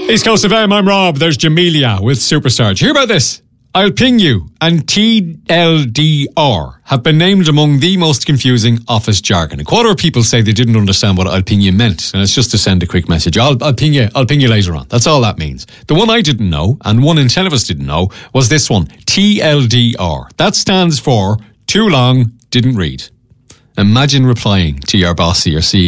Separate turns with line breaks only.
East Coast FM, I'm Rob. There's Jamelia with Superstar. Hear about this. I'll Ping You and TLDR have been named among the most confusing office jargon. A quarter of people say they didn't understand what I'll Ping You meant, and it's just to send a quick message. I'll ping you later on. That's all that means. The one I didn't know, and 1 in 10 of us didn't know, was this one, TLDR. That stands for Too Long, Didn't Read. Imagine replying to your boss or your CEO